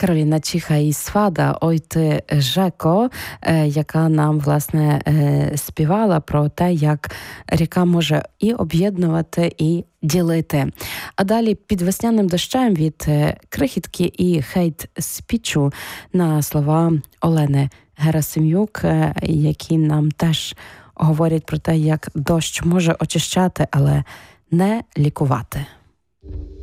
Кароліна Чіха і Свада «Ой ти, Жеко», яка нам, власне, співала про те, як ріка може і об'єднувати, і ділити. А далі «Під весняним дощем» від Крихітки і «Хейт спічу» на слова Олени Герасим'юк, які нам теж говорять про те, як дощ може очищати, але не лікувати.